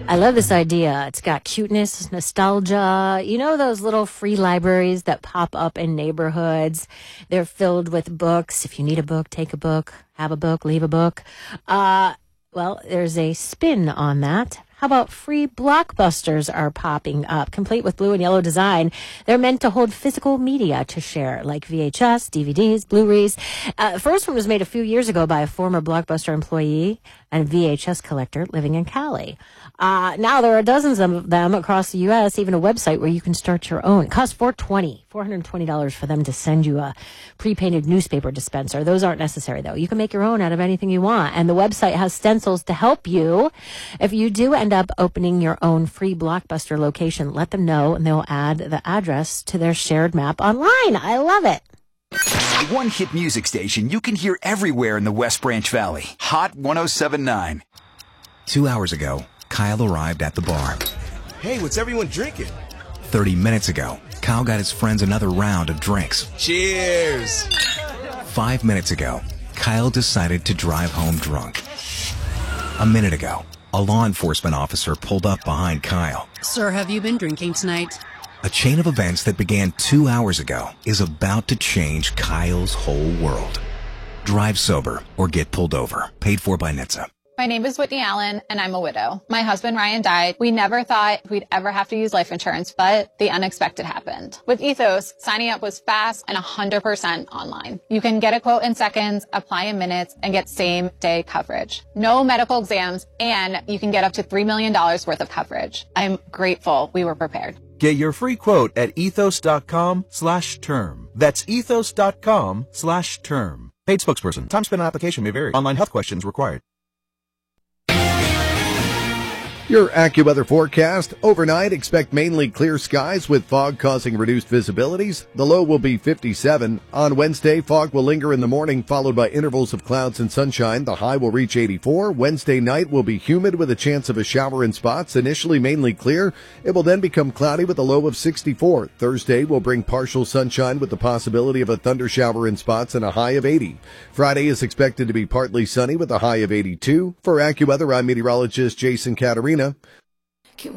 I love this idea. It's got cuteness, nostalgia. You know those little free libraries that pop up in neighborhoods? They're filled with books. If you need a book, take a book, have a book, leave a book. Well, there's a spin on that. How about free blockbusters are popping up, complete with blue and yellow design. They're meant to hold physical media to share, like VHS, DVDs, Blu-rays. First one was made a few years ago by a former Blockbuster employee and VHS collector living in Cali. Now there are dozens of them across the U.S., even a website where you can start your own. It costs $420 for them to send you a pre-painted newspaper dispenser. Those aren't necessary, though. You can make your own out of anything you want. And the website has stencils to help you. If you do end up opening your own free Blockbuster location, let them know, and they'll add the address to their shared map online. I love it. One hit music station you can hear everywhere in the West Branch Valley. Hot 107.9. 2 hours ago, Kyle arrived at the bar. Hey, what's everyone drinking? 30 minutes ago, Kyle got his friends another round of drinks. Cheers! 5 minutes ago, Kyle decided to drive home drunk. A minute ago, a law enforcement officer pulled up behind Kyle. Sir, have you been drinking tonight? A chain of events that began 2 hours ago is about to change Kyle's whole world. Drive sober or get pulled over. Paid for by NHTSA. My name is Whitney Allen, and I'm a widow. My husband, Ryan, died. We never thought we'd ever have to use life insurance, but the unexpected happened. With Ethos, signing up was fast and 100% online. You can get a quote in seconds, apply in minutes, and get same-day coverage. No medical exams, and you can get up to $3 million worth of coverage. I'm grateful we were prepared. Get your free quote at ethos.com/term. That's ethos.com/term. Paid spokesperson. Time spent on application may vary. Online health questions required. Your AccuWeather forecast. Overnight, expect mainly clear skies with fog causing reduced visibilities. The low will be 57. On Wednesday, fog will linger in the morning, followed by intervals of clouds and sunshine. The high will reach 84. Wednesday night will be humid with a chance of a shower in spots. Initially mainly clear. It will then become cloudy with a low of 64. Thursday will bring partial sunshine with the possibility of a thunder shower in spots and a high of 80. Friday is expected to be partly sunny with a high of 82. For AccuWeather, I'm meteorologist Jason Caterina.